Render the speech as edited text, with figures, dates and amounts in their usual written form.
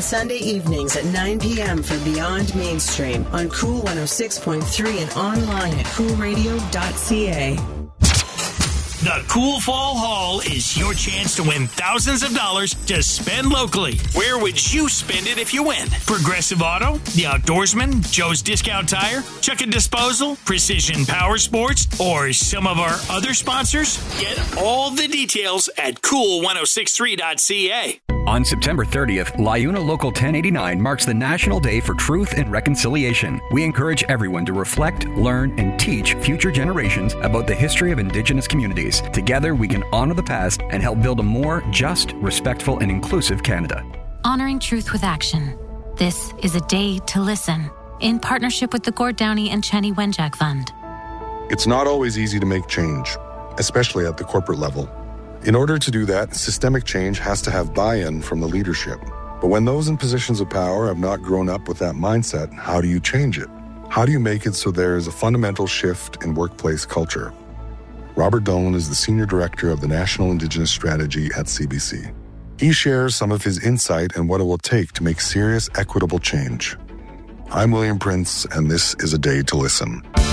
Sunday evenings at 9 p.m. for Beyond Mainstream on Cool 106.3 and online at coolradio.ca. The Cool Fall Haul is your chance to win thousands of dollars to spend locally. Where would you spend it if you win? Progressive Auto, The Outdoorsman, Joe's Discount Tire, Chuck and Disposal, Precision Power Sports, or some of our other sponsors? Get all the details at cool1063.ca. On September 30th, LiUNA Local 1089 marks the National Day for Truth and Reconciliation. We encourage everyone to reflect, learn, and teach future generations about the history of Indigenous communities. Together, we can honor the past and help build a more just, respectful, and inclusive Canada. Honoring truth with action. This is a day to listen, in partnership with the Gord Downie and Chenny Wenjack Fund. It's not always easy to make change, especially at the corporate level. In order to do that, systemic change has to have buy-in from the leadership. But when those in positions of power have not grown up with that mindset, how do you change it? How do you make it so there is a fundamental shift in workplace culture? Robert Dolan is the Senior Director of the National Indigenous Strategy at CBC. He shares some of his insight and what it will take to make serious, equitable change. I'm William Prince, and this is A Day to Listen.